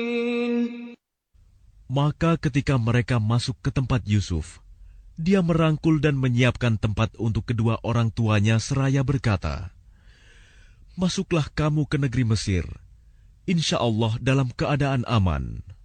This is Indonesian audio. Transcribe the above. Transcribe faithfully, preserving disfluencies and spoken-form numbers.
Maka ketika mereka masuk ke tempat Yusuf, dia merangkul dan menyiapkan tempat untuk kedua orang tuanya seraya berkata, "Masuklah kamu ke negeri Mesir, insya Allah dalam keadaan aman."